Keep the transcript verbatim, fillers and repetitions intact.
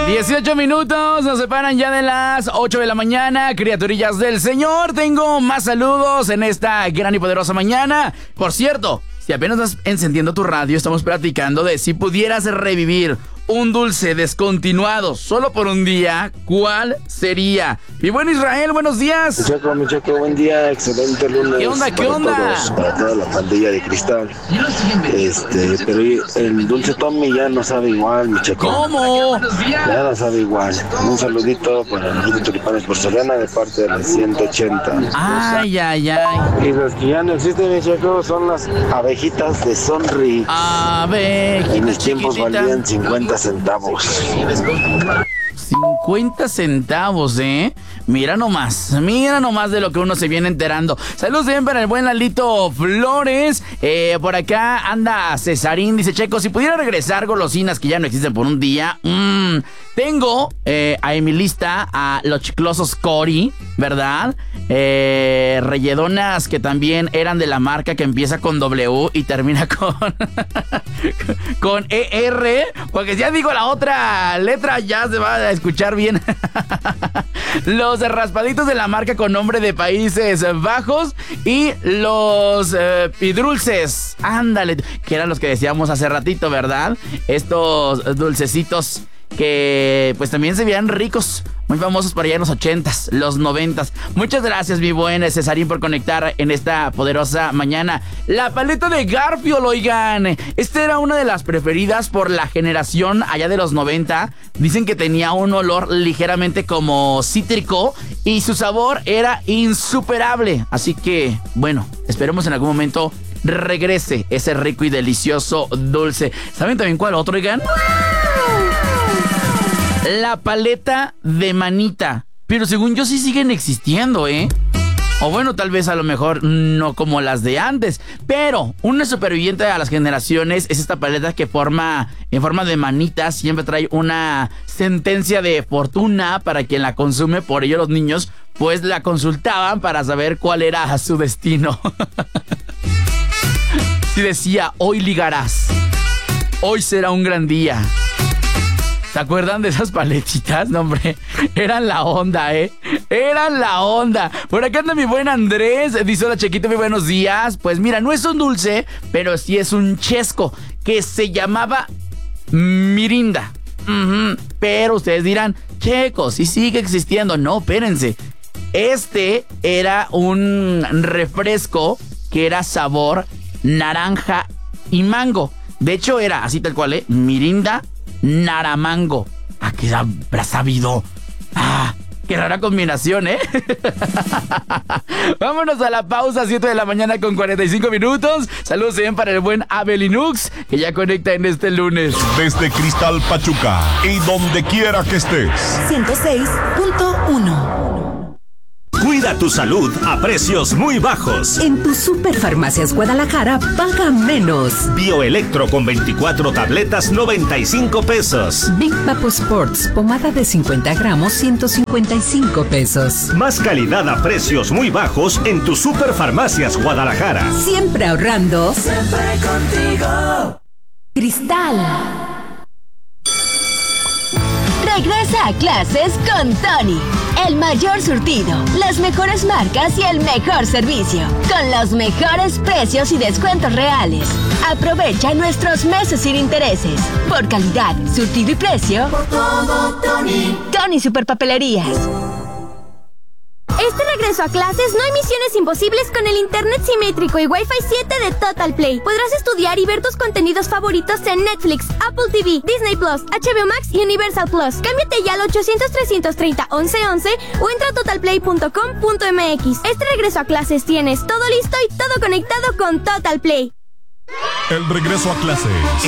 dieciocho minutos, nos separan ya de las ocho de la mañana, criaturillas del Señor. Tengo más saludos en esta gran y poderosa mañana. Por cierto, si apenas vas encendiendo tu radio, estamos platicando de si pudieras revivir un dulce descontinuado solo por un día, ¿cuál sería? Mi buen Israel, buenos días. Mi Checo, mi Checo, buen día, excelente lunes. ¿Qué onda, qué para onda? Todos, para toda la pandilla de Cristal. Este, pero el dulce Tommy ya no sabe igual, mi Checo. ¿Cómo? Ya no sabe igual. Un saludito para los tulipanes porcelana de parte de la ciento ochenta. Ay, ay, ay. Y los que ya no existen, mi Checo, son las abejitas de Sonrix. Abejitas En mis tiempos chiquititas. valían cincuenta centavos. cincuenta centavos, ¿eh? Mira nomás, mira nomás de lo que uno se viene enterando. Saludos bien para el buen Lalito Flores. Eh, por acá anda Cesarín, dice Checo, si pudiera regresar golosinas que ya no existen por un día. Mmm, tengo eh, en mi lista a los chiclosos Cori, ¿verdad? Eh, relledonas que también eran de la marca que empieza con W y termina con con E R, porque si ya digo la otra letra ya se va a escuchar bien. Los raspaditos de la marca con nombre de Países Bajos y los eh, pidrulces, ándale, que eran los que decíamos hace ratito, ¿verdad? Estos dulcecitos que pues también se veían ricos, muy famosos por allá en los ochentas, los noventas. Muchas gracias, mi buen Cesarín, por conectar en esta poderosa mañana. La paleta de Garfield, oigan, esta era una de las preferidas por la generación allá de los noventa. Dicen que tenía un olor ligeramente como cítrico y su sabor era insuperable. Así que, bueno, esperemos en algún momento regrese ese rico y delicioso dulce. ¿Saben también cuál otro, oigan? La paleta de manita. Pero según yo sí siguen existiendo, ¿eh? O bueno, tal vez a lo mejor no como las de antes. Pero una superviviente a las generaciones es esta paleta que forma en forma de manita. Siempre trae una sentencia de fortuna para quien la consume. Por ello los niños pues la consultaban para saber cuál era su destino. Sí decía, hoy ligarás. Hoy será un gran día. ¿Se acuerdan de esas paletitas? No, hombre, eran la onda, ¿eh? Eran la onda. Por acá anda mi buen Andrés. Dice, hola, Chequito, muy buenos días. Pues mira, no es un dulce, pero sí es un chesco que se llamaba Mirinda. Uh-huh. Pero ustedes dirán, Checo, sí sigue existiendo. No, espérense. Este era un refresco que era sabor naranja y mango. De hecho, era así tal cual, ¿eh? Mirinda Naramango. ¿A qué habrá sabido? Ah, qué rara combinación, ¿eh? Vámonos a la pausa, siete de la mañana con cuarenta y cinco minutos. Saludos bien para el buen Abelinux, que ya conecta en este lunes. Desde Cristal Pachuca y donde quiera que estés. ciento seis punto uno. Cuida tu salud a precios muy bajos. En tu Superfarmacias Guadalajara, paga menos. Bioelectro con veinticuatro tabletas, noventa y cinco pesos. Big Papo Sports, pomada de cincuenta gramos, ciento cincuenta y cinco pesos. Más calidad a precios muy bajos en tu Superfarmacias Guadalajara. Siempre ahorrando. Siempre contigo. Cristal. Regresa a clases con Tony. El mayor surtido, las mejores marcas y el mejor servicio. Con los mejores precios y descuentos reales. Aprovecha nuestros meses sin intereses. Por calidad, surtido y precio. Por todo, Tony. Tony Superpapelerías. Este regreso a clases no hay misiones imposibles con el internet simétrico y Wi-Fi siete de Total Play. Podrás estudiar y ver tus contenidos favoritos en Netflix, Apple T V, Disney Plus, H B O Max y Universal Plus. Cámbiate ya al ochocientos, trescientos treinta, once once o entra a total play punto com punto m x. Este regreso a clases tienes todo listo y todo conectado con Total Play. El regreso a clases